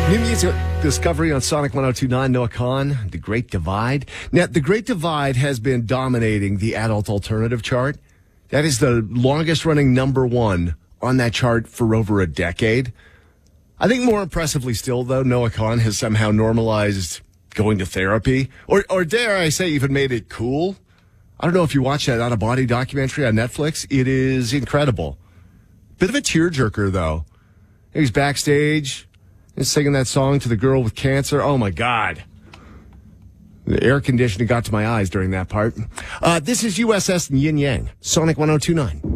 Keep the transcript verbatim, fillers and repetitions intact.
New music discovery on Sonic one oh two point nine, Noah Kahan, The Great Divide. Now, The Great Divide has been dominating the adult alternative chart. That is the longest running number one on that chart for over a decade. I think more impressively still, though, Noah Kahan has somehow normalized going to therapy, or, or dare I say, even made it cool. I don't know if you watched that out-of-body documentary on Netflix. It is incredible. Bit of a tearjerker, though. He's backstage. And singing that song to the girl with cancer. Oh, my God. The air conditioning got to my eyes during that part. Uh, this is U S S and Yin Yang. Sonic one oh two point nine.